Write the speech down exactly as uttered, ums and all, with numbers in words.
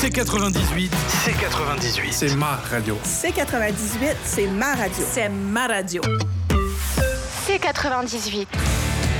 C quatre-vingt-dix-huit. C quatre-vingt-dix-huit. C'est ma radio. C quatre-vingt-dix-huit, c'est ma radio. C'est ma radio. C quatre-vingt-dix-huit.